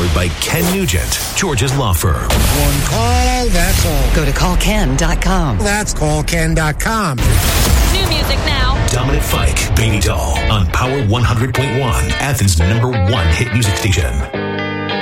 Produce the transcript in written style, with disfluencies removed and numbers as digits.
Powered by Ken Nugent, George's law firm. One call, that's all. Go to callken.com. That's callken.com. New music now. Dominic Fike, Baby Doll, on Power 100.1, Athens' #1 hit music station.